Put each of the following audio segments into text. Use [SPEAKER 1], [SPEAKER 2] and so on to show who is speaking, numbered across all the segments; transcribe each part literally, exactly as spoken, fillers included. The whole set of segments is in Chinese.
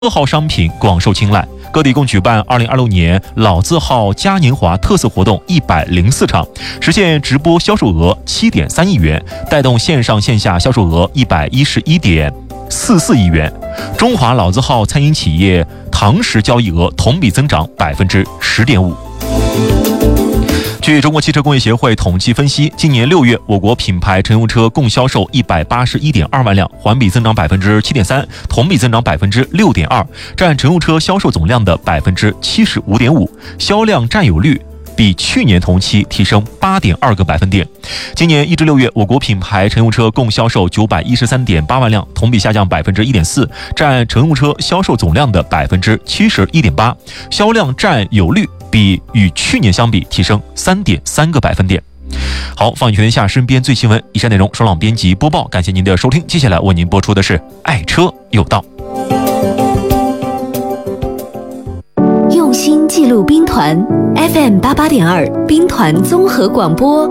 [SPEAKER 1] 各号商品广受青睐，各地共举办二零二六年老字号嘉年华特色活动一百零四场，实现直播销售额七点三亿元，带动线上线下销售额一百一十一点四四亿元。中华老字号餐饮企业堂食交易额同比增长百分之十点五。据中国汽车工业协会统计分析，今年六月，我国品牌乘用车共销售一百八十一点二万辆，环比增长百分之七点三，同比增长百分之六点二，占乘用车销售总量的百分之七十五点五，销量占有率比去年同期提升八点二个百分点。今年一至六月，我国品牌乘用车共销售九百一十三点八万辆，同比下降百分之一点四，占乘用车销售总量的百分之七十一点八，销量占有率比与去年相比提升三点三个百分点。好，放眼全天下，身边最新闻，以上内容双朗编辑播报，感谢您的收听。接下来为您播出的是爱车有道。
[SPEAKER 2] 用心记录兵团 F M 八八点二兵团综合广播。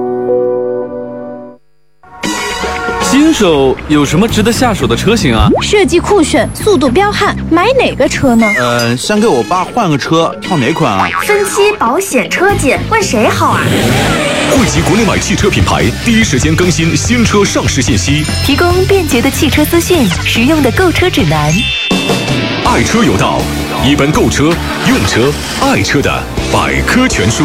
[SPEAKER 3] 新手有什么值得下手的车型啊？
[SPEAKER 4] 设计酷炫，速度彪悍，买哪个车呢？
[SPEAKER 5] 呃，想给我爸换个车，挑哪款啊？
[SPEAKER 6] 分期、保险、车检，问谁好啊？
[SPEAKER 7] 汇集国内外汽车品牌，第一时间更新新车上市信息，
[SPEAKER 2] 提供便捷的汽车资讯，实用的购车指南。
[SPEAKER 7] 爱车有道，一本购车、用车、爱车的百科全书。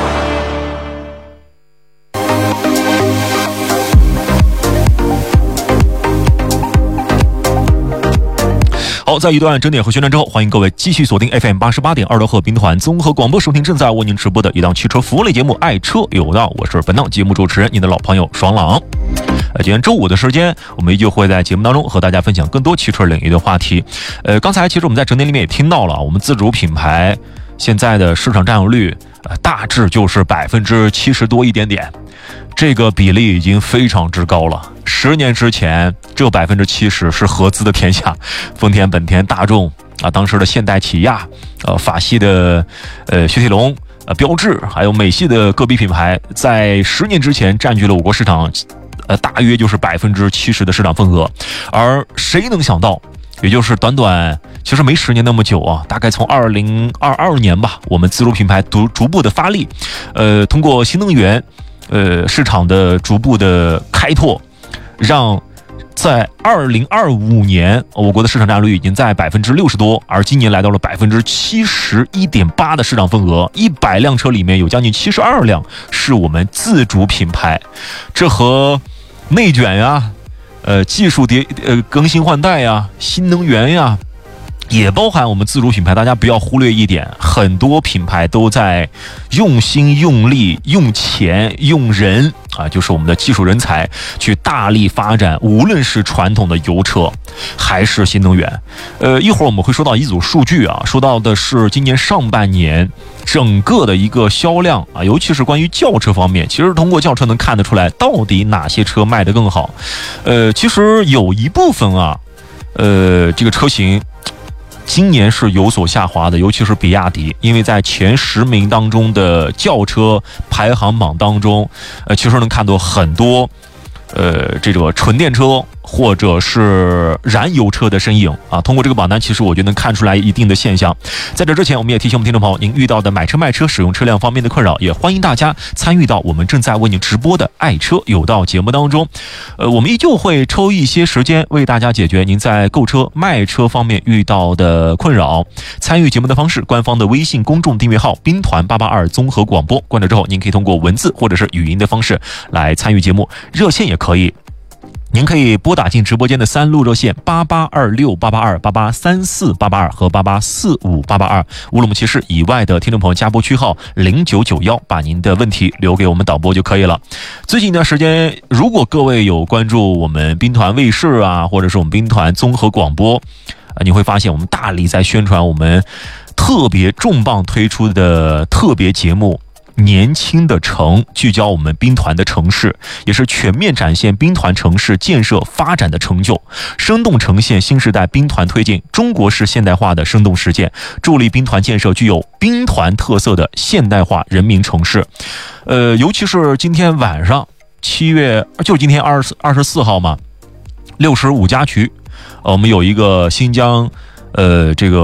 [SPEAKER 1] 好，在一段整点和宣传之后，欢迎各位继续锁定 F M 八十八点二的赫兵团综合广播，收听正在为您直播的一档汽车服务类节目《爱车有道》，我是本档节目主持人，您的老朋友爽朗。呃，今天周五的时间，我们依旧会在节目当中和大家分享更多汽车领域的话题。呃，刚才其实我们在整点里面也听到了，我们自主品牌现在的市场占有率，呃，大致就是百分之七十多一点点。这个比例已经非常之高了。十年之前，这百分之七十是合资的天下，丰田、本田、大众啊，当时的现代、起亚，呃，法系的呃雪铁龙、呃标致，还有美系的个别品牌，在十年之前占据了我国市场，呃，大约就是百分之七十的市场份额。而谁能想到，也就是短短其实没十年那么久啊，大概从二零二二年吧，我们自主品牌逐逐步的发力，呃，通过新能源。呃，市场的逐步的开拓，让在二零二五年，我国的市场占有率已经在百分之六十多，而今年来到了百分之七十一点八的市场份额。一百辆车里面有将近七十二辆是我们自主品牌，这和内卷呀、呃技术迭呃更新换代呀、新能源呀。也包含我们自主品牌，大家不要忽略一点，很多品牌都在用心用力用钱用人啊，就是我们的技术人才去大力发展，无论是传统的油车还是新能源。呃，一会儿我们会说到一组数据啊，说到的是今年上半年整个的一个销量啊，尤其是关于轿车方面，其实通过轿车能看得出来到底哪些车卖得更好。呃，其实有一部分啊，呃，这个车型今年是有所下滑的，尤其是比亚迪，因为在前十名当中的轿车排行榜当中，呃，其实能看到很多，呃，这个纯电车或者是燃油车的身影啊。通过这个榜单，其实我觉得能看出来一定的现象。在这之前，我们也提醒我们听众朋友，您遇到的买车卖车使用车辆方面的困扰，也欢迎大家参与到我们正在为您直播的爱车有道节目当中。呃，我们依旧会抽一些时间为大家解决您在购车卖车方面遇到的困扰。参与节目的方式，官方的微信公众订阅号兵团八八二综合广播，关注之后您可以通过文字或者是语音的方式来参与节目，热线也可以。您可以拨打进直播间的三路热线八八二六八八二、八八三四八八二和八八四五八八二，乌鲁木齐市以外的听众朋友加拨区号零九九一，把您的问题留给我们导播就可以了。最近一段时间，如果各位有关注我们兵团卫视啊，或者是我们兵团综合广播，呃，你会发现我们大力在宣传我们特别重磅推出的特别节目。年轻的城，聚焦我们兵团的城市，也是全面展现兵团城市建设发展的成就，生动呈现新时代兵团推进中国式现代化的生动实践，助力兵团建设具有兵团特色的现代化人民城市。呃，尤其是今天晚上七月，就今天二十二十四号嘛，六十五家渠，呃，我们有一个新疆呃，这个。